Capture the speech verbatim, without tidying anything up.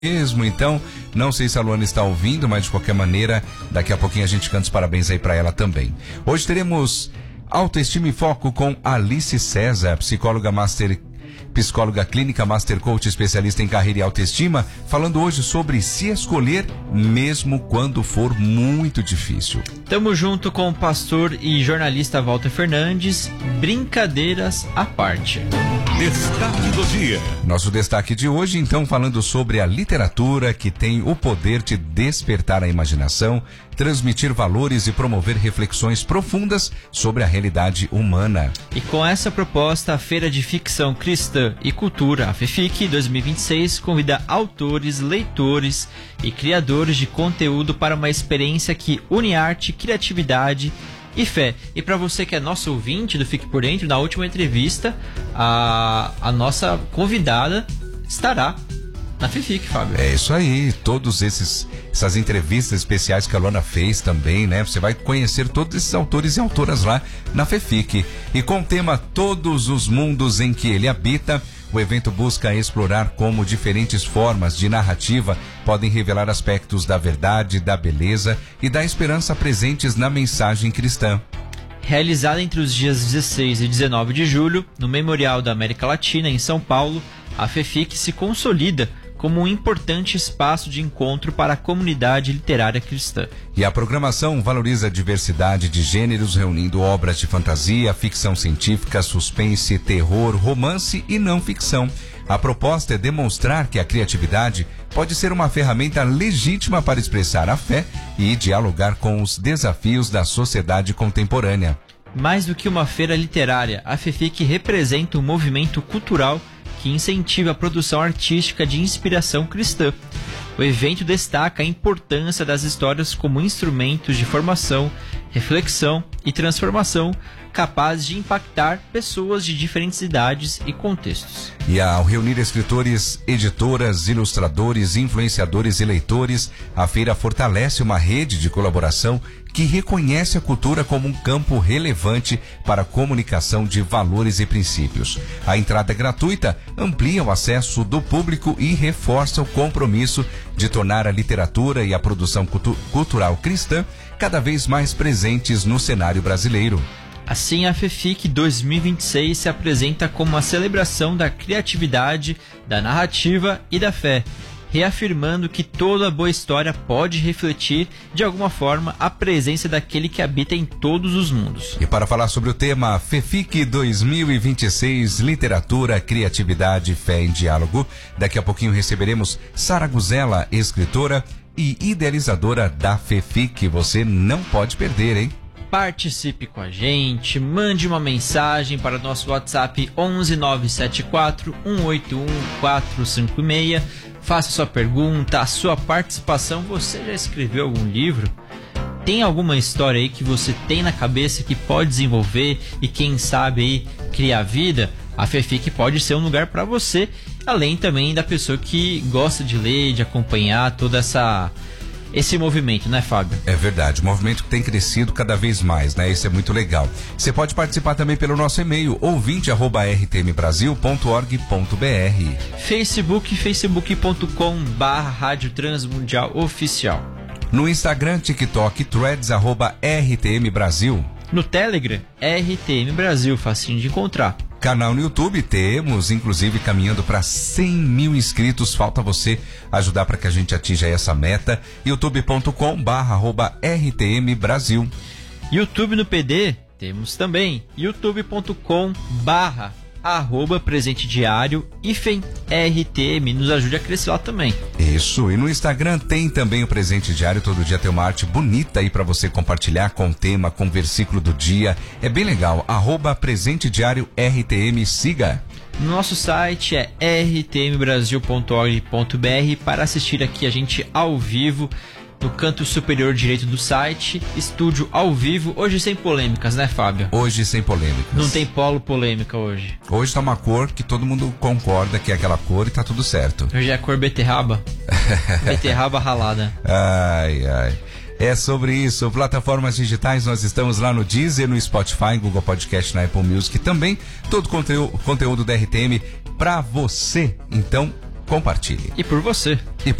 mesmo, então, não sei se a Luana está ouvindo, mas de qualquer maneira, daqui a pouquinho a gente canta os parabéns aí pra ela também. Hoje teremos Autoestima em Foco com Alice César, psicóloga master, psicóloga clínica, master coach, especialista em carreira e autoestima, falando hoje sobre se escolher mesmo quando for muito difícil. Tamo junto com o pastor e jornalista Walter Fernandes, brincadeiras à parte. Destaque do dia. Nosso destaque de hoje, então, falando sobre a literatura que tem o poder de despertar a imaginação, transmitir valores e promover reflexões profundas sobre a realidade humana. E com essa proposta, a Feira de Ficção Cristã e Cultura, a FEFIC dois mil e vinte e seis, convida autores, leitores e criadores de conteúdo para uma experiência que une arte, criatividade e fé. E para você que é nosso ouvinte do Fique Por Dentro, na última entrevista, a, a nossa convidada estará na FEFIC, Fábio. É isso aí, todos esses essas entrevistas especiais que a Luana fez também, né? Você vai conhecer todos esses autores e autoras lá na FEFIC. E com o tema Todos os Mundos em que ele habita, o evento busca explorar como diferentes formas de narrativa podem revelar aspectos da verdade, da beleza e da esperança presentes na mensagem cristã. Realizada entre os dias dezesseis e dezenove de julho, no Memorial da América Latina, em São Paulo, a FEFIC se consolida como um importante espaço de encontro para a comunidade literária cristã. E a programação valoriza a diversidade de gêneros, reunindo obras de fantasia, ficção científica, suspense, terror, romance e não ficção. A proposta é demonstrar que a criatividade pode ser uma ferramenta legítima para expressar a fé e dialogar com os desafios da sociedade contemporânea. Mais do que uma feira literária, a FEFIC representa um movimento cultural que incentiva a produção artística de inspiração cristã. O evento destaca a importância das histórias como instrumentos de formação, reflexão e transformação capazes de impactar pessoas de diferentes idades e contextos. E ao reunir escritores, editoras, ilustradores, influenciadores e leitores, a feira fortalece uma rede de colaboração que reconhece a cultura como um campo relevante para a comunicação de valores e princípios. A entrada é gratuita, amplia o acesso do público e reforça o compromisso de tornar a literatura e a produção cultu- cultural cristã cada vez mais presentes no cenário brasileiro. Assim, a FEFIC dois mil e vinte e seis se apresenta como uma celebração da criatividade, da narrativa e da fé, reafirmando que toda boa história pode refletir, de alguma forma, a presença daquele que habita em todos os mundos. E para falar sobre o tema FEFIC dois mil e vinte e seis, Literatura, Criatividade, Fé em Diálogo, daqui a pouquinho receberemos Sara Guzella, escritora e idealizadora da FEFIC. Você não pode perder, hein? Participe com a gente, mande uma mensagem para o nosso WhatsApp onze nove sete quatro um oito um quatro cinco seis. Faça sua pergunta, a sua participação. Você já escreveu algum livro? Tem alguma história aí que você tem na cabeça que pode desenvolver e quem sabe aí criar vida? A FEFIC pode ser um lugar para você, além também da pessoa que gosta de ler, de acompanhar toda essa... esse movimento, né, Fábio? É verdade, o movimento que tem crescido cada vez mais, né? Isso é muito legal. Você pode participar também pelo nosso e-mail, ouvinte arroba r t m brasil ponto org ponto b r. Facebook, facebook ponto com barra Rádio Transmundial Oficial. No Instagram, TikTok, threads, arroba R T M Brasil. No Telegram, R T M Brasil, facinho de encontrar. Canal no YouTube, temos, inclusive, caminhando para cem mil inscritos. Falta você ajudar para que a gente atinja essa meta. youtube ponto com barra arroba R T M Brasil. YouTube no P D, temos também. youtube ponto com barra arroba presente diário hífen R T M. Nos ajude a crescer lá também. Isso, e no Instagram tem também o Presente Diário. Todo dia tem uma arte bonita aí para você compartilhar com o tema, com o versículo do dia. É bem legal, arroba Presente Diário R T M, siga. Nosso site é r t m brasil ponto org ponto b r para assistir aqui a gente ao vivo. No canto superior direito do site, estúdio ao vivo, hoje sem polêmicas, né, Fábio? Hoje sem polêmicas. Não tem polo polêmica hoje. Hoje tá uma cor que todo mundo concorda que é aquela cor e tá tudo certo. Hoje é a cor beterraba. Beterraba ralada. Ai, ai. É sobre isso. Plataformas digitais, nós estamos lá no Deezer, no Spotify, Google Podcast, na Apple Music. Também todo o conteúdo, conteúdo da R T M pra você. Então, compartilhe. E por você. E